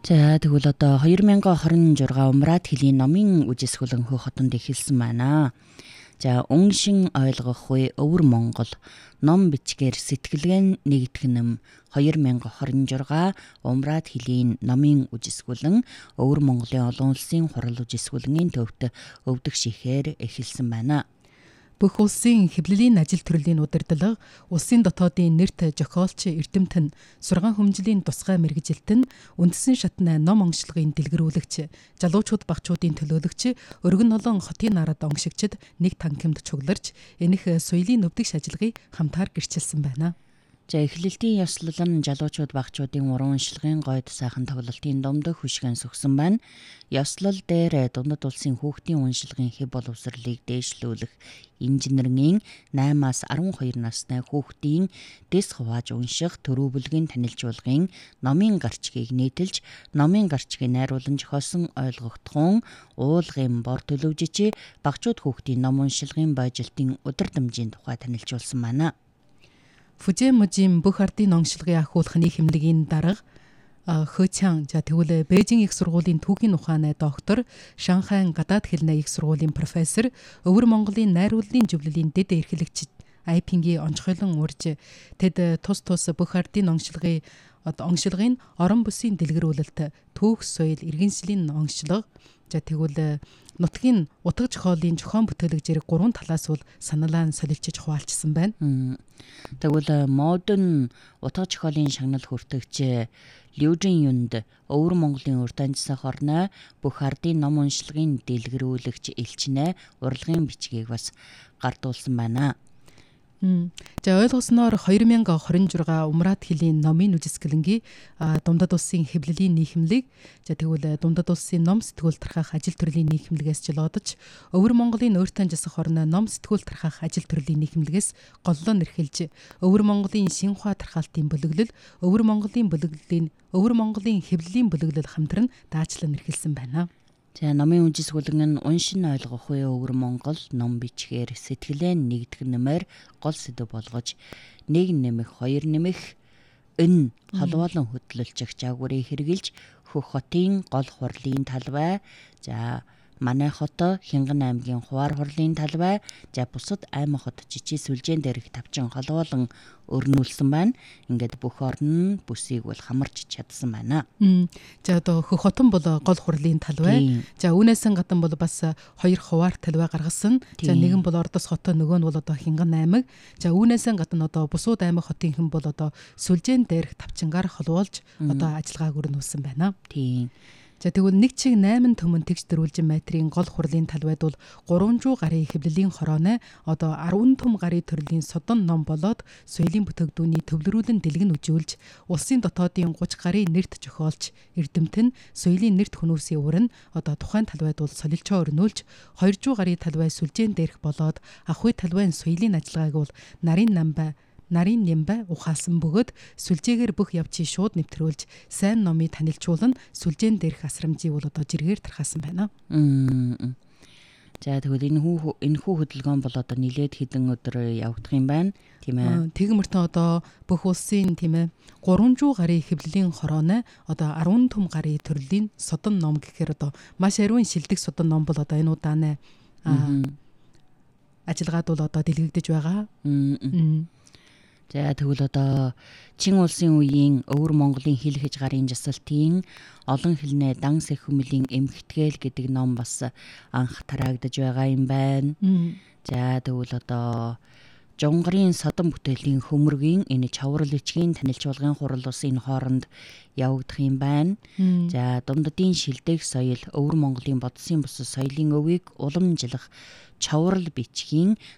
За тэгвэл одоо 2026 Умраад хэлийн номын үжисгүлэн Хөх хотонд эхэлсэн байна. За уншин ойлгох үе өвөр Монгол ном бичгээр сэтгэлгэн нэгдэх нэм 2026 Умраад хэлийн номын үжисгүлэн өвөр Монголын олон улсын хурал үжисгүлэний төвд өвдөх шихээр эхэлсэн байна. Бүх улсын хэвлэлийн ажил төрлийн удирдлага, улсын дотоодын нэрт зохиолч эрдэмт нь, сургаан хөмжлийн тусгай мэргэжилт нь, үндсэн шатны ном онцлогын дэлгэрүүлэгч, залуучууд багчуудын төлөөлөгч, өргөн олон хотын нарад оншигчид нэг танхимд чугларч, энэх соёлын өвдөгч ажиллагыг хамтаар гэрчилсэн байна. За эхлэлтийн ёслол нь залуучууд багчуудын уран уншлагын гойд сайхан тоглолтын домдог хүшгэн сүгсэн байна. Ёслол дээр дундад улсын хүүхдийн уншлагын хэв боловсролыг дээшлүүлэх инженерийн 8-аас 12 насны хүүхдийн дэс хувааж унших төрөвлөгийн танилжуулгын номын гарчгийг нийтэлж, номын гарчгийг найруулан зохиосон ойлгогдхон уулгын бор төлөвжиж, багчууд хүүхдийн ном уншлагын боёжилтын өдөр дамжийн тухай танилжуулсан байна. Фужэн мужийн бүх ардын онцлогын ахуулахны хэмлэгийн дарга Хөчан тэгвэл Бээжин их сургуулийн түүхийн ухааны доктор, Шанхай гадаад хэлний их сургуулийн профессор, Өвөр Монголын найрууллын зөвлөлийн дэд эрхлэгч Айпингийн онцгойлон урьж тэд тус бүх ардын онцлогын орон бүсийн дэлгэрүүлэлт, түүх соёл, иргэншлийн онцлог, тэгвэл нутгийн утга зохиолын зохион бүтээлэг зэрэг 3 талаас бол саналаа нь солилцож хуваалцсан байна. Тэгвэл модерн утга зохиолын шагнал хүртэгч Лүжин Юнд Өвөр Монголын урд амьсгах орны бүх ардын ном уншлагын дэлгэрүүлэгч элчнээ урлагийн бичгийг бас гартуулсан байна. Ойлгосноор 2026 Умраад хэлийн номын үжисгэлэнгийн дундад улсын хэвлэлийн нийхэмлэг, тэгвэл дундад улсын ном сэтгүүл тархах ажил төрлийн нийхэмлэгээс жолоодож, Өвөр Монголын өөртөө жасах орны ном сэтгүүл тархах ажил төрлийн нийхэмлэгээс голлон эрхэлж, Өвөр Монголын шинхua тархаалтын бөлөглөл, Өвөр Монголын хэвлэлийн бөлөглөл хамтран даачлан эрхэлсэн байна. За номын үжисгүлэн нь уншин ойлгох үе өвөр Монгол ном бичгээр сэтгэлээ нэгдэх нэмээр гол сэдв болгож 1 нэмэх 2 нэмэх энэ холбоолон хөтлөлцөх жаагурыг хэрэгжилж Хөх хотын гол хурлын талбай, за манай хот Хинган аймгийн Хуваар хурлын талбай, за бусад аймаг хот жижиг сүлжээн дээрх тавчин холбоолон өрнүүлсэн байна. Ингээд бүх орн бүсийг бол хамарч чадсан байна. За одоо Хөх хотон бол гол хурлын талбай. За үүнээс гадна бол бас 2 хуваар талбай гаргасан. За нэгэн бол Ордос хот, нөгөө нь бол одоо Хинган аймаг. За үүнээс гадна одоо бусууд аймаг хотын хэн бол одоо сүлжээн дээрх тавчингаар холбоолж одоо ажиллагааг өрнүүлсэн байна. Тийм. За тэгвэл нэг чиг 8 төмөн тэгш дөрвөлжин метрийн гол хурлын талбайд бол 300 гарын хэвлэлийн хорооны одоо 10 төм гарын төрлийн содон ном болоод соёлын бүтээгдүүний төвлөрүүлэн дэлгэн үжүүлж, улсын дотоодын 30 гарын нэрт зохиолч эрдэмт нь соёлын нэрт хүмүүсийн уран одоо тухайн талбайд бол солилцоо өрнүүлж, 200 гарын талбай сүлжээн дээрх болоод ахуй талбайн соёлын ажиллагааг бол нарийн нямбай ухаалсан бөгөөд сүлжээгээр бүх явцыг шууд нэвтрүүлж, сайн номыг танилжуулан сүлжээн дээрх асрамжийг бол одоо жиргээр тархаасан байна. За тэгвэл энэ хүү хөдөлгөөн бол одоо нилээд хэдэн өдөр явагдах юм байна, тийм ээ. Тэгмэртэн одоо бүх улсын 300 гарын хэвлэлийн хорооны одоо 10 төм гарын төрлийн содон ном гэхээр одоо маш ариун шилдэг содон ном бол одоо энэ удааны ажиллагаад бол одоо дэлгэгдэж байгаа. За тэгвэл одоо Чин улсын үеийн Өвөр Монголын хэл хэж гарын жасалтын олон хэлний дан сэхүмлийн эмхтгэл гэдэг ном бас анх тараагдж байгаа юм байна. За тэгвэл одоо Жонгарын содон бүтээлийн хөмөргийн энэ чаврал ичгийн танилжуулгын хурал ус энэ хооронд явагдах юм байна. За дундадын шилдэг соёл Өвөр Монголын бодсон бус соёлын өвийг уламжлах чаврал бичгийн